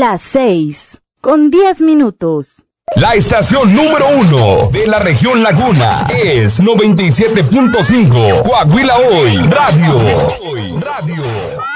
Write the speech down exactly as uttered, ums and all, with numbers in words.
Las seis, con diez minutos. La estación número uno de la región Laguna es noventa y siete punto cinco Coahuila Hoy Radio. Radio.